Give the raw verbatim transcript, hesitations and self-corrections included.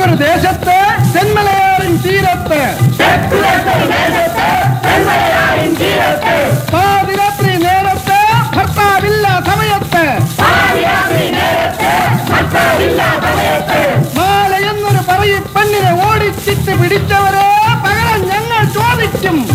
തെക്കൊരു ദേശത്ത് തെന്മലയാറിൻ തീരത്ത് പാതിരാത്രി നേരത്ത് ഭർത്താവില്ല സമയത്ത് മാല എന്നൊരു പറയി പെണ്ണിനെ ഓടിച്ചിട്ട് പിടിച്ചവരെ